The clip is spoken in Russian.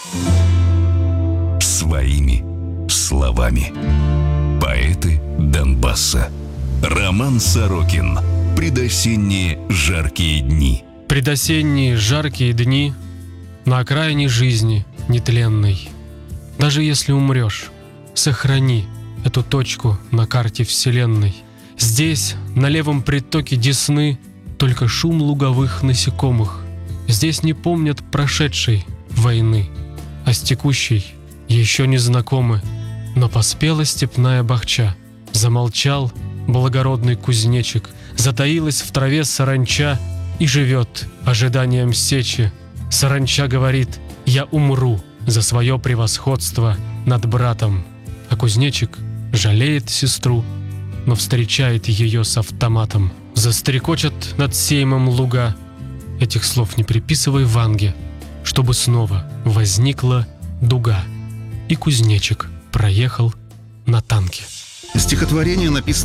Своими словами. Поэты Донбасса. Роман Сорокин. Предосенние жаркие дни. Предосенние жаркие дни на окраине жизни нетленной. Даже если умрешь, сохрани эту точку на карте вселенной. Здесь, на левом притоке Десны, только шум луговых насекомых. Здесь не помнят прошедшей войны, а с текущей еще не знакомы. Но поспела степная бахча, замолчал благородный кузнечик, затаилась в траве саранча и живет ожиданием сечи. Саранча говорит: «Я умру за свое превосходство над братом». А кузнечик жалеет сестру, но встречает ее с автоматом. Застрекочет над сеймом луга. Этих слов не приписывай Ванге, чтобы снова возникла дуга. И кузнечик проехал на танке. Стихотворение написано